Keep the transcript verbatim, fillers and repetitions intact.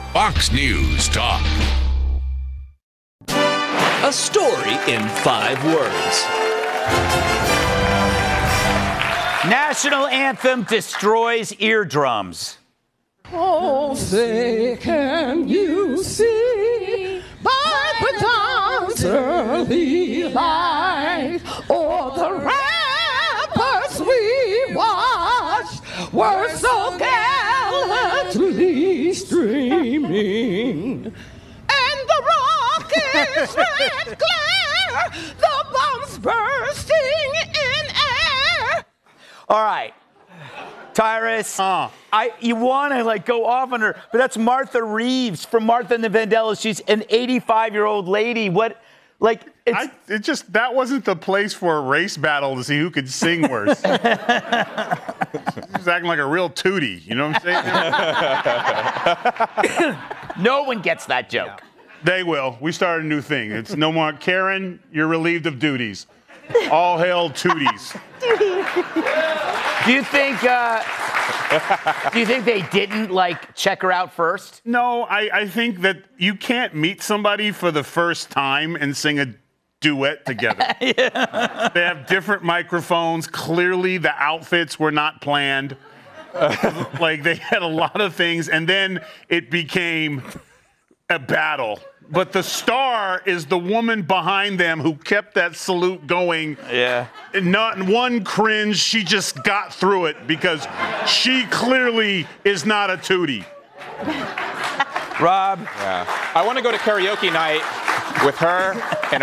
Fox News Talk. A story in five words. National anthem destroys eardrums. Oh, say, can you see by the dawn's early light, all the rappers we watched were so gallantly streaming, and the rocket's red glare, the bombs bursting in air. All right. Tyrus, uh, I you want to like go off on her, but that's Martha Reeves from Martha and the Vandellas. She's an eighty-five-year-old lady. What, like, it's... I, it just, that wasn't the place for a race battle to see who could sing worse. She's acting like a real tootie, you know what I'm saying? No one gets that joke. They will. We started a new thing. It's no more, Karen, you're relieved of duties. All hail tooties. Do you think? Uh, do you think they didn't like check her out first? No, I, I think that you can't meet somebody for the first time and sing a duet together. Yeah. They have different microphones. Clearly, the outfits were not planned. Like they had a lot of things, and then it became a battle. But the star is the woman behind them who kept that salute going. Yeah. Not one cringe. She just got through it because she clearly is not a tootie. Rob? Yeah. I want to go to karaoke night with her and